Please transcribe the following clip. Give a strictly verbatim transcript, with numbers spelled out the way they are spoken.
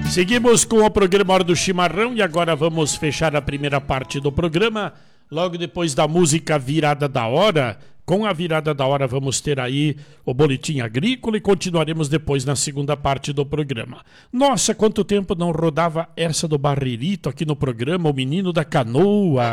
Seguimos com o programa Hora do Chimarrão e agora vamos fechar a primeira parte do programa. Logo depois da música Virada da Hora, com a Virada da Hora vamos ter aí o Boletim Agrícola e continuaremos depois na segunda parte do programa. Nossa, quanto tempo não rodava essa do Barreirito aqui no programa, o Menino da Canoa.